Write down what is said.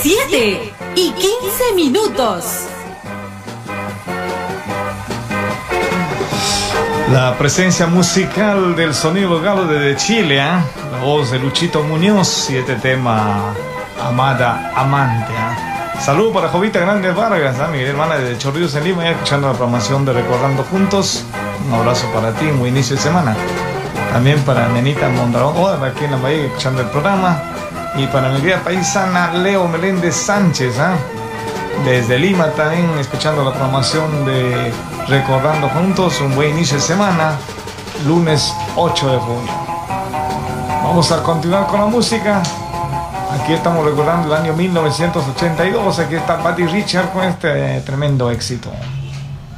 7:15. La presencia musical del sonido galo desde Chile, ¿eh? La voz de Luchito Muñoz y este tema Amada Amante. Salud para Jovita Grandes Vargas, mi hermana de Chorrillos en Lima, escuchando la programación de Recordando Juntos. Un abrazo para ti, muy inicio de semana. También para Nenita Mondragón, aquí en la Bahía, escuchando el programa. Y para mi querida paisana Leo Meléndez Sánchez, desde Lima también, escuchando la programación de Recordando Juntos. Un buen inicio de semana, lunes 8 de junio. Vamos a continuar con la música. Aquí estamos recordando el año 1982. Aquí está Buddy Richard con este tremendo éxito.